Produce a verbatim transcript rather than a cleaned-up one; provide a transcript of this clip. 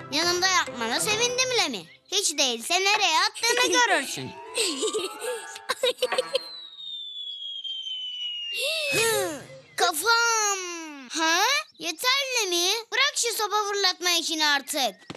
Yanımda yapmana sevindim Lemi. Hiç değilse nereye attığını görürsün. Hı, Kafam. Ha? Yeter Lemi. Bırak şu sopa fırlatma işini artık.